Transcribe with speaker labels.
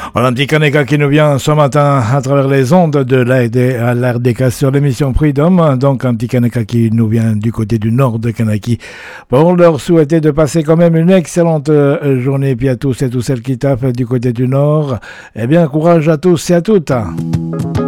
Speaker 1: Voilà un petit Kaneka qui nous vient ce matin à travers les ondes de l'RDK sur l'émission Freedom. Donc un petit Kaneka qui nous vient du côté du nord de Kanaki pour leur souhaiter de passer quand même une excellente journée. Puis à tous et toutes celles qui tapent du côté du nord, eh bien courage à tous et à toutes.